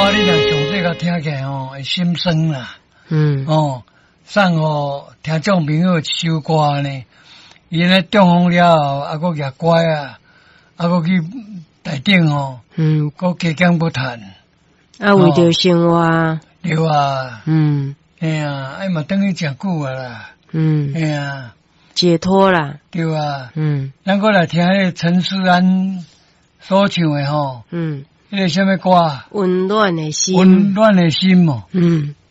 歌你若上这个听起来吼，会心酸啦。送互听众朋友一首歌呢，伊咧中风了后，还佫举拐啊，还佫去台顶佫加减不谈。 为着生活。 对啊。哎呀，嘛等于真久啊啦。哎呀， 解脱啦。 对啊。咱佫来听迄个陈思安所唱的吼。迄个什么歌？ 温暖的心。 温暖的心哦。